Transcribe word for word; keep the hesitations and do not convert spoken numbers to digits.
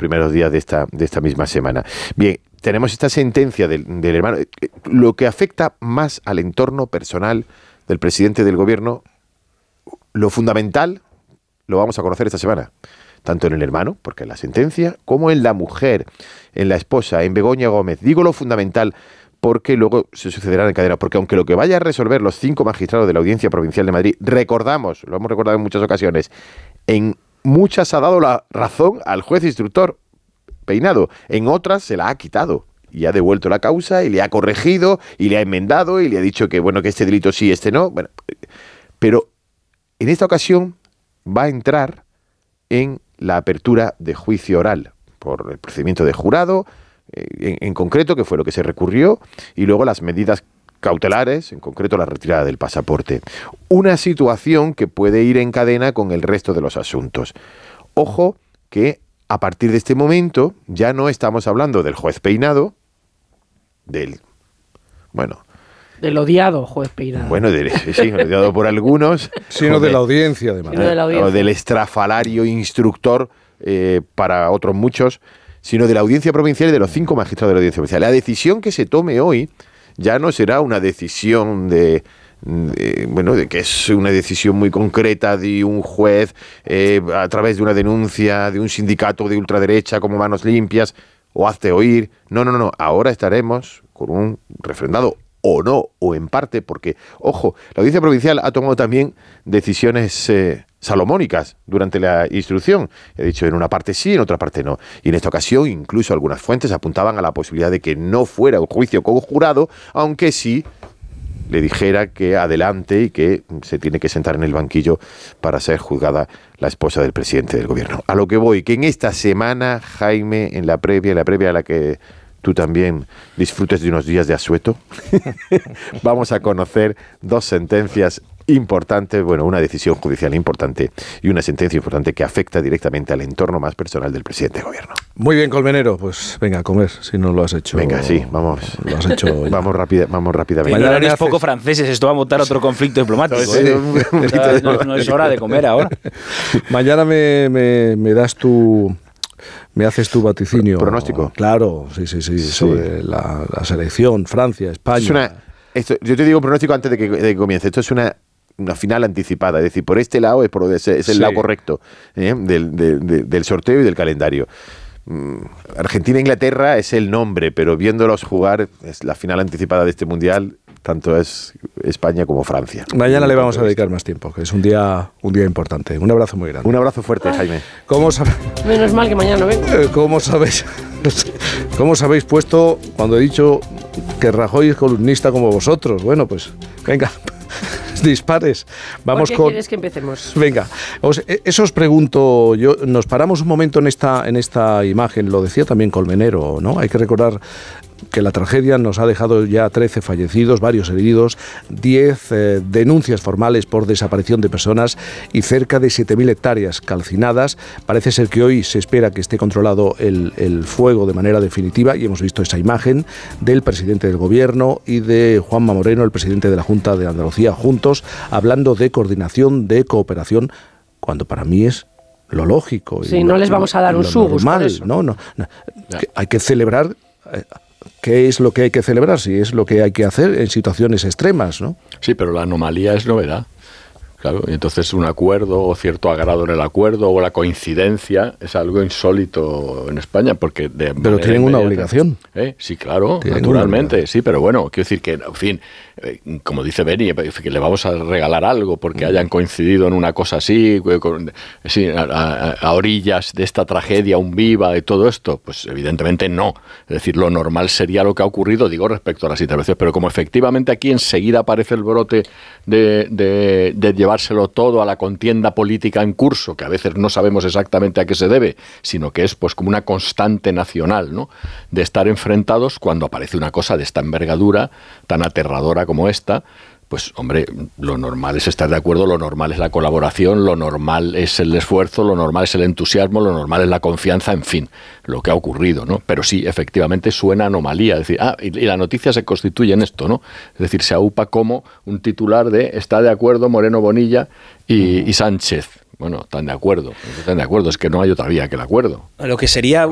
primeros días de esta, de esta misma semana. Bien, tenemos esta sentencia del, del hermano. Lo que afecta más al entorno personal del presidente del gobierno, lo fundamental, lo vamos a conocer esta semana. Tanto en el hermano, porque es la sentencia, como en la mujer, en la esposa, en Begoña Gómez. Digo lo fundamental porque luego se sucederá en cadena. Porque aunque lo que vaya a resolver los cinco magistrados de la Audiencia Provincial de Madrid, recordamos, lo hemos recordado en muchas ocasiones, en muchas ha dado la razón al juez instructor Peinado, en otras se la ha quitado y ha devuelto la causa y le ha corregido y le ha enmendado y le ha dicho que bueno que este delito sí, este no. Bueno, pero en esta ocasión va a entrar en la apertura de juicio oral por el procedimiento de jurado, eh, en, en concreto, que fue lo que se recurrió, y luego las medidas cautelares, en concreto la retirada del pasaporte. Una situación que puede ir en cadena con el resto de los asuntos. Ojo que a partir de este momento ya no estamos hablando del juez Peinado, del, bueno... Del odiado juez Peinado. Bueno, de, sí, odiado por algunos. Sino de la audiencia, de manera. De la audiencia. O del estrafalario instructor eh, para otros muchos, sino de la Audiencia Provincial y de los cinco magistrados de la Audiencia Provincial. La decisión que se tome hoy ya no será una decisión de, de bueno, de que es una decisión muy concreta de un juez eh, a través de una denuncia de un sindicato de ultraderecha como Manos Limpias o Hazte Oír. No, no, no. Ahora estaremos con un refrendado o no, o en parte, porque, ojo, la Audiencia Provincial ha tomado también decisiones eh, salomónicas durante la instrucción. He dicho, en una parte sí, en otra parte no. Y en esta ocasión, incluso algunas fuentes apuntaban a la posibilidad de que no fuera un juicio con jurado, aunque sí le dijera que adelante y que se tiene que sentar en el banquillo para ser juzgada la esposa del presidente del gobierno. A lo que voy, que en esta semana, Jaime, en la previa, en la previa a la que tú también disfrutes de unos días de asueto, vamos a conocer dos sentencias importantes, bueno, una decisión judicial importante y una sentencia importante que afecta directamente al entorno más personal del presidente del gobierno. Muy bien, Colmenero, pues venga a comer, si no lo has hecho. Venga, sí, vamos. Lo has hecho. vamos, rápida, vamos rápidamente. Mañana no es haces... poco franceses, esto va a montar otro conflicto diplomático. Sí, ¿eh? un, un o sea, no, no es hora de comer ahora. Mañana me, me, me das tu... Me haces tu vaticinio. ¿Pronóstico? Claro, sí, sí, sí, sí. sobre la, la selección, Francia, España. Es una, esto, yo te digo pronóstico antes de que, de que comience. Esto es una, una final anticipada. Es decir, por este lado es, por, es, es el sí. lado correcto ¿eh? del, de, de, del sorteo y del calendario. Argentina-Inglaterra es el nombre, pero viéndolos jugar es la final anticipada de este mundial. Tanto es España como Francia. Mañana le vamos a dedicar más tiempo, que es un día un día importante. Un abrazo muy grande. Un abrazo fuerte, Ay. Jaime. ¿Cómo sabe... Menos mal que mañana no vengo. ¿Cómo sabéis? ¿Cómo os habéis puesto cuando he dicho que Rajoy es columnista como vosotros? Bueno, pues venga, dispares. Vamos ¿Por qué con... quieres que empecemos? Venga, os, eso os pregunto yo. Nos paramos un momento en esta, en esta imagen. Lo decía también Colmenero, ¿no? Hay que recordar que la tragedia nos ha dejado ya trece fallecidos, varios heridos, diez eh, denuncias formales por desaparición de personas y cerca de siete mil hectáreas calcinadas. Parece ser que hoy se espera que esté controlado el, el fuego de manera definitiva y hemos visto esa imagen del presidente del gobierno y de Juanma Moreno, el presidente de la Junta de Andalucía, juntos hablando de coordinación, de cooperación, cuando para mí es lo lógico. Sí, y no lo, les vamos a dar un subus por eso. No, no, no. Que hay que celebrar... Eh, ¿Qué es lo que hay que celebrar? Si es lo que hay que hacer en situaciones extremas, ¿no? Sí, pero la anomalía es novedad. Claro, y entonces un acuerdo o cierto agrado en el acuerdo o la coincidencia es algo insólito en España porque de pero tienen una obligación. ¿Eh? Sí, claro, tienen naturalmente, sí, pero bueno, quiero decir que, en fin, eh, como dice Beni, que le vamos a regalar algo porque mm. hayan coincidido en una cosa así, con, sí, a, a, a orillas de esta tragedia, un viva y todo esto, pues evidentemente no. Es decir, lo normal sería lo que ha ocurrido, digo, respecto a las intervenciones, pero como efectivamente aquí enseguida aparece el brote de, de, de llevar llevárselo todo a la contienda política en curso, que a veces no sabemos exactamente a qué se debe, sino que es pues como una constante nacional, ¿no? De estar enfrentados cuando aparece una cosa de esta envergadura, tan aterradora como esta. Pues, hombre, lo normal es estar de acuerdo, lo normal es la colaboración, lo normal es el esfuerzo, lo normal es el entusiasmo, lo normal es la confianza, en fin, lo que ha ocurrido, ¿no? Pero sí, efectivamente, suena anomalía. Es decir, ah, y, y la noticia se constituye en esto, ¿no? Es decir, se aupa como un titular de está de acuerdo Moreno Bonilla y, y Sánchez. Bueno, están de acuerdo, están de acuerdo, es que no hay otra vía que el acuerdo. Lo que sería